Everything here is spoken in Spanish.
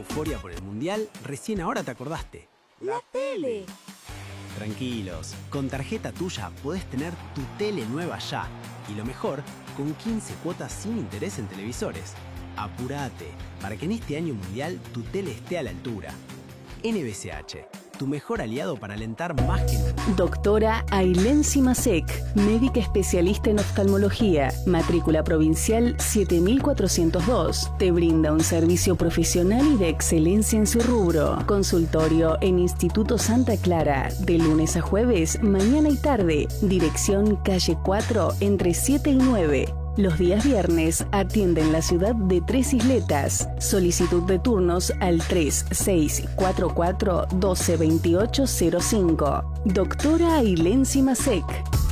euforia por el Mundial, recién ahora te acordaste. ¡La tele! Tranquilos, con tarjeta tuya podés tener tu tele nueva ya. Y lo mejor, con 15 cuotas sin interés en televisores. Apurate, para que en este año mundial tu tele esté a la altura. NBCH, tu mejor aliado para alentar más que nunca. Doctora Ailén Simasek, médica especialista en oftalmología, matrícula provincial 7402. Te brinda un servicio profesional y de excelencia en su rubro. Consultorio en Instituto Santa Clara, de lunes a jueves, mañana y tarde. Dirección calle 4, entre 7 y 9. Los días viernes atiende en la ciudad de Tres Isletas. Solicitud de turnos al 3644 122805. Doctora Ailén Simasek.